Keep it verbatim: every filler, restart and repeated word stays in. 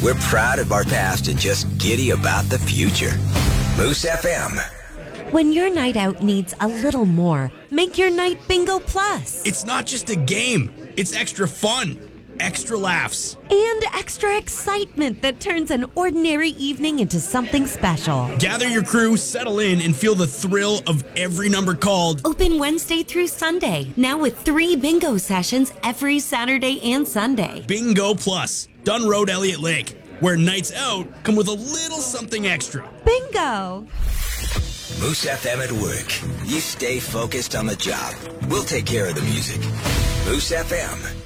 We're proud of our past and just giddy about the future. Moose F M. When your night out needs a little more, make your night Bingo Plus. It's not just a game. It's extra fun, extra laughs, and extra excitement that turns an ordinary evening into something special. Gather your crew, settle in, and feel the thrill of every number called. Open Wednesday through Sunday, now with three bingo sessions every Saturday and Sunday. Bingo Plus, Dunn Road, Elliott Lake, where nights out come with a little something extra. Bingo! Moose F M at work. You stay focused on the job. We'll take care of the music. Moose F M.